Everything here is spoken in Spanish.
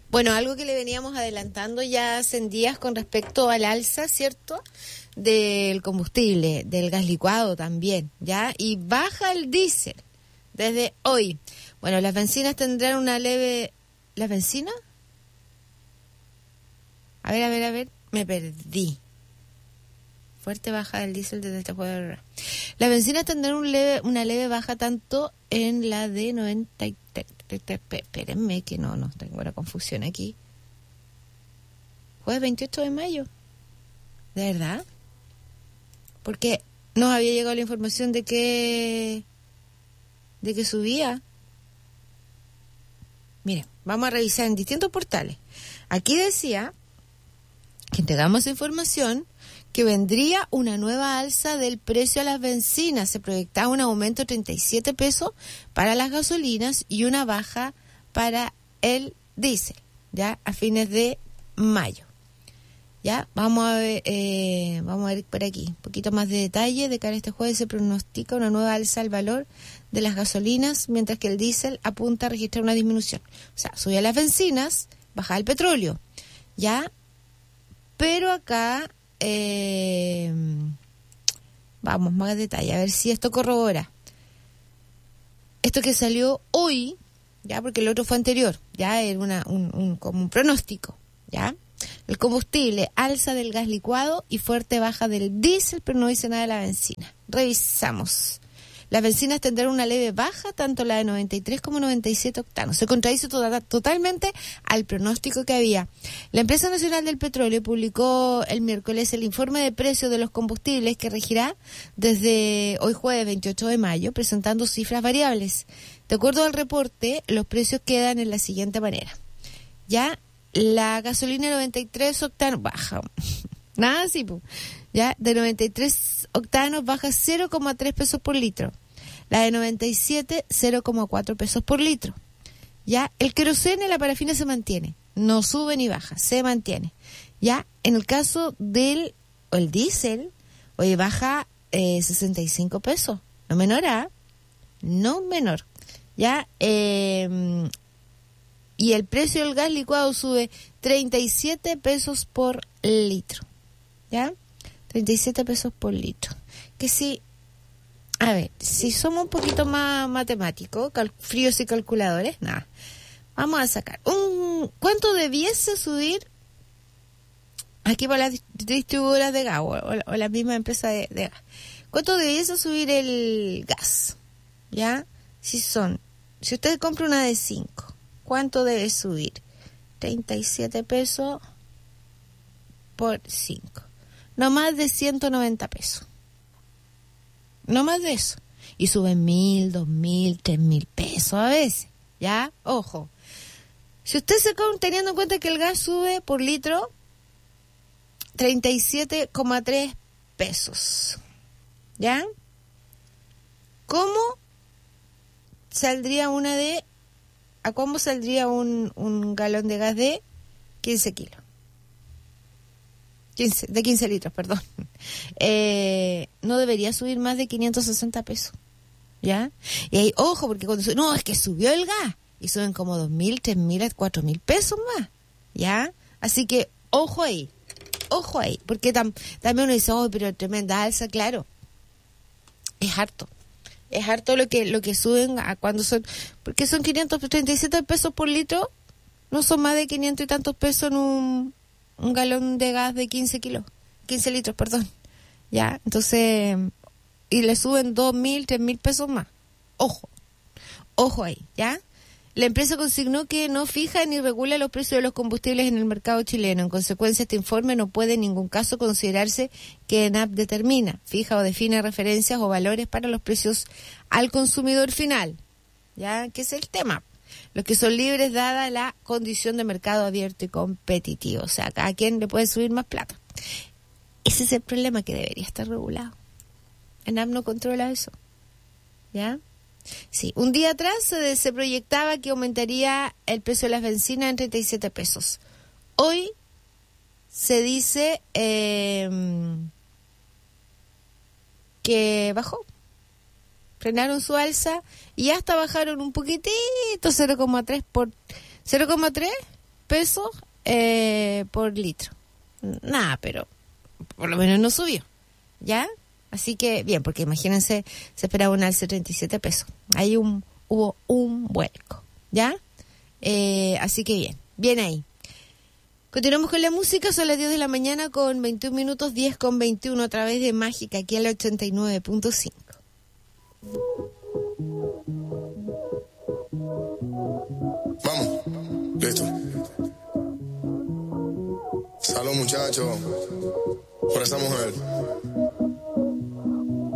Bueno, algo que le veníamos adelantando ya hace días con respecto al alza, ¿cierto?, del combustible, del gas licuado también, ¿ya? Y baja el diésel desde hoy. Bueno, las bencinas tendrán una leve... ¿Las bencinas? A ver, me perdí. Fuerte baja del diésel desde este jueves. Las bencinas tendrán una leve baja tanto en la de 93. Espérenme que no tengo una confusión aquí. Jueves 28 de mayo. ¿De verdad? Porque nos había llegado la información de que subía. Miren, vamos a revisar en distintos portales. Aquí decía que entregamos información que vendría una nueva alza del precio a las bencinas. Se proyectaba un aumento de 37 pesos para las gasolinas y una baja para el diésel, ya a fines de mayo. Ya, vamos a ver por aquí un poquito más de detalle. De cara a este jueves se pronostica una nueva alza al valor de las gasolinas, mientras que el diésel apunta a registrar una disminución. O sea, subía las bencinas, baja el petróleo, ya, pero acá vamos, más detalle, a ver si esto corrobora. Esto que salió hoy, ya, porque el otro fue anterior, ya era como un pronóstico, ya. El combustible, alza del gas licuado y fuerte baja del diésel, pero no dice nada de la bencina. Revisamos. Las bencinas tendrán una leve baja, tanto la de 93 como 97 octanos. Se contradice totalmente al pronóstico que había. La Empresa Nacional del Petróleo publicó el miércoles el informe de precios de los combustibles que regirá desde hoy jueves 28 de mayo, presentando cifras variables. De acuerdo al reporte, los precios quedan en la siguiente manera. Ya, la gasolina 93 octanos baja, nada así, ya, de 93 octanos baja 0,3 pesos por litro. La de 97, 0,4 pesos por litro. Ya, el queroseno y la parafina se mantiene, no sube ni baja, se mantiene. Ya, en el caso del el diésel, oye, baja 65 pesos, no menor, no menor. Ya, y el precio del gas licuado sube 37 pesos por litro. ¿Ya? 37 pesos por litro. Que si, a ver, si somos un poquito más matemáticos, fríos y calculadores, nada. Vamos a sacar ¿cuánto debiese subir aquí para las distribuidoras de gas o la misma empresa de gas? ¿Cuánto debiese subir el gas? ¿Ya? Si usted compra una de 5, ¿cuánto debe subir? 37 pesos por 5. No más de 190 pesos. No más de eso. Y suben 1.000, 2.000, 3.000 pesos a veces. ¿Ya? Ojo. Si usted se compra teniendo en cuenta que el gas sube por litro 37,3 pesos. ¿Ya? ¿Cómo saldría ¿a cómo saldría un galón de gas de 15 kilos? De 15 litros, perdón. No debería subir más de 560 pesos. ¿Ya? Y ahí, ojo, porque cuando no, es que subió el gas. Y suben como 2.000, 3.000, 4.000 pesos más. ¿Ya? Así que, ojo ahí. Ojo ahí. Porque también uno dice, oh, pero tremenda alza, claro. Es harto. Es harto lo que suben a cuando son, porque son 537 pesos por litro, no son más de 500 y tantos pesos en un galón de gas de 15 litros, perdón. Ya, entonces, y le suben 2.000, 3.000 pesos más. Ojo ahí, ¿ya? La empresa consignó que no fija ni regula los precios de los combustibles en el mercado chileno. En consecuencia, este informe no puede en ningún caso considerarse que ENAP determina, fija o define referencias o valores para los precios al consumidor final. ¿Ya? ¿Qué es el tema? Los que son libres dada la condición de mercado abierto y competitivo. O sea, cada quien le puede subir más plata. Ese es el problema, que debería estar regulado. ENAP no controla eso. ¿Ya? Sí, un día atrás se proyectaba que aumentaría el precio de las bencinas en 37 pesos. Hoy se dice que bajó. Frenaron su alza y hasta bajaron un poquitito, 0,3 por 0,3 pesos por litro. Nada, pero por lo menos no subió, ¿ya? Así que bien, porque imagínense, se esperaba un alza de 37 pesos. Ahí hubo un vuelco, ¿ya? Así que bien ahí. Continuamos con la música, son las 10 de la mañana con 21 minutos, 10 con 21 a través de Mágica, aquí al 89.5. Vamos, listo. Salud, muchachos, por esa mujer.